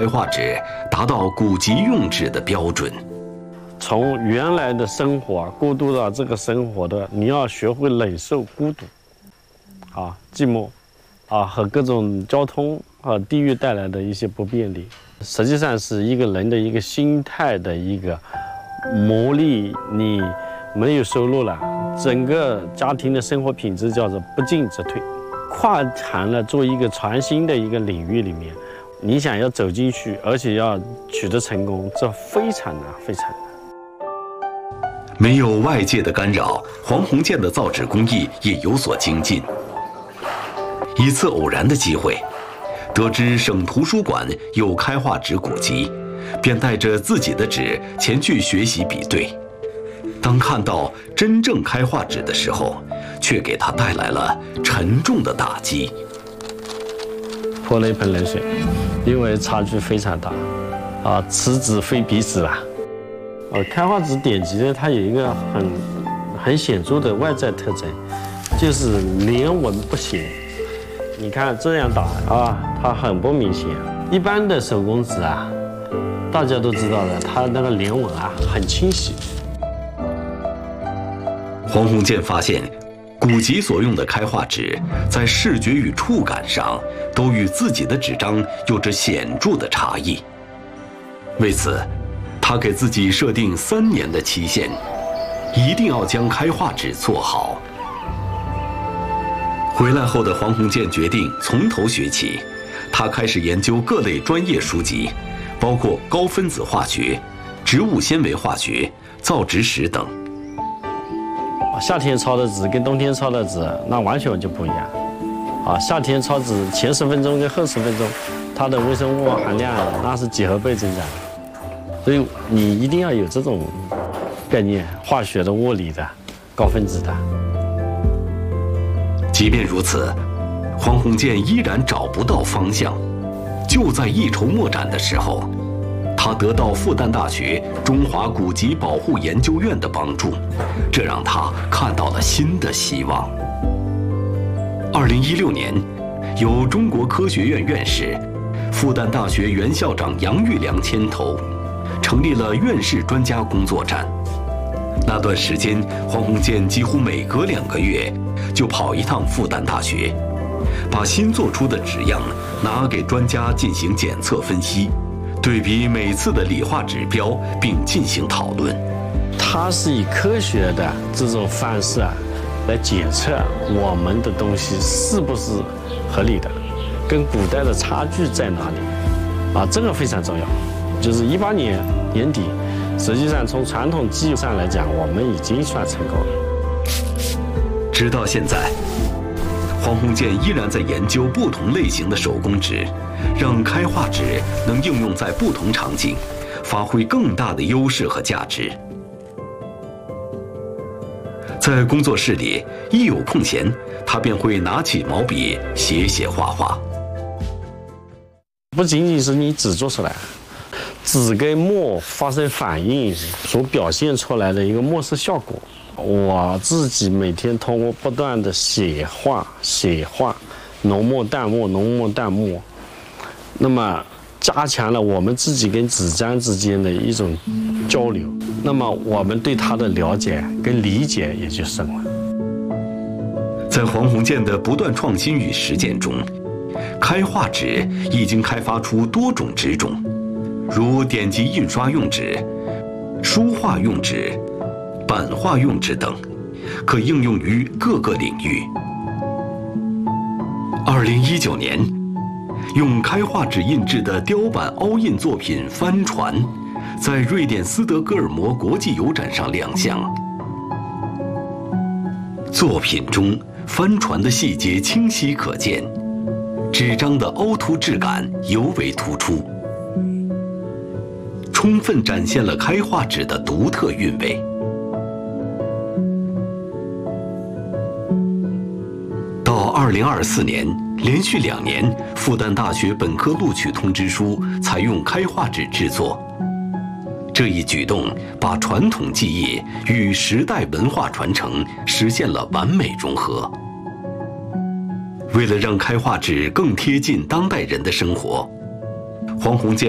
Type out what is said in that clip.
开画纸达到古籍用纸的标准。 从原来的生活过渡到这个生活的，你要学会忍受孤独，寂寞，和各种交通地域带来的一些不便利，实际上是一个人的一个心态的一个磨砺。你没有收入了，整个家庭的生活品质叫做不进则退。跨行了做一个全新的一个领域里面，你想要走进去，而且要取得成功，这非常难，非常难。 没有外界的干扰，黄鸿渐的造纸工艺也有所精进。一次偶然的机会，得知省图书馆有开画纸古籍，便带着自己的纸前去学习比对。当看到真正开画纸的时候，却给他带来了沉重的打击。 泼了一盆冷水，因为差距非常大，此纸非彼纸啊。开画纸典籍呢，它有一个很显著的外在特征，就是连纹不显。你看这样打它很不明显。一般的手工纸大家都知道的，它那个连纹很清晰。 黄鸿渐发现，古籍所用的开画纸在视觉与触感上都与自己的纸张有着显著的差异。为此，他给自己设定3年的期限，一定要将开画纸做好。回来后的黄鸿渐决定从头学起，他开始研究各类专业书籍，包括高分子化学、植物纤维化学、造纸史等。 夏天抄的纸跟冬天抄的纸那完全就不一样。夏天抄纸前10分钟跟后10分钟，它的微生物含量那是几何倍增长。所以你一定要有这种概念，化学的、物理的、高分子的。 即便如此，黄鸿渐依然找不到方向。就在一筹莫展的时候，他得到复旦大学中华古籍保护研究院的帮助，这让他看到了新的希望。2016年，由中国科学院院士、复旦大学原校长杨玉良牵头，成立了院士专家工作站。那段时间，黄鸿渐几乎每隔2个月就跑一趟复旦大学，把新做出的纸样拿给专家进行检测分析，对比每次的理化指标，并进行讨论。 它是以科学的这种方式来检测我们的东西是不是合理的，跟古代的差距在哪里这个非常重要。就是18年年底，实际上从传统技术上来讲，我们已经算成功了。 直到现在，黄鸿渐依然在研究不同类型的手工纸，让开画纸能应用在不同场景，发挥更大的优势和价值。在工作室里，一有空闲，他便会拿起毛笔写画画。 不仅仅是你纸做出来，纸跟墨发生反应所表现出来的一个墨色效果，我自己每天通过不断的写画，浓墨淡墨，浓墨淡墨，那么加强了我们自己跟纸张之间的一种交流，那么我们对它的了解跟理解也就深了。 在黄鸿渐的不断创新与实践中，开画纸已经开发出多种纸种，如典籍印刷用纸、书画用纸、版画用纸等，可应用于各个领域。2019年，用开画纸印制的雕版凹印作品《帆船》，在瑞典斯德哥尔摩国际邮展上亮相。作品中，帆船的细节清晰可见，纸张的凹凸质感尤为突出，充分展现了开画纸的独特韵味。到2024年，连续2年，复旦大学本科录取通知书采用开画纸制作。这一举动把传统技艺与时代文化传承实现了完美融合。为了让开画纸更贴近当代人的生活，黄鸿渐